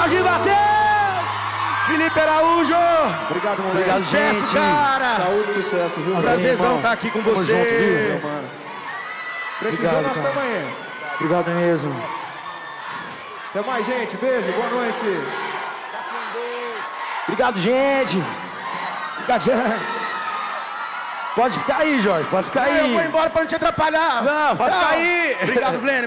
Jorginho bateu! Felipe Araújo! Obrigado, moleque. Obrigado, sucesso, gente. Cara! Saúde e sucesso, viu? Prazerzão estar aqui com você. Junto, viu, meu mano? Precisou, nós estamos aí. Obrigado mesmo. Até mais, gente. Beijo, boa noite. Obrigado, gente. Obrigado, gente. Pode ficar aí, Jorge. Pode ficar aí. Eu vou embora pra não te atrapalhar. Não, pode ficar aí. Obrigado, Glenn.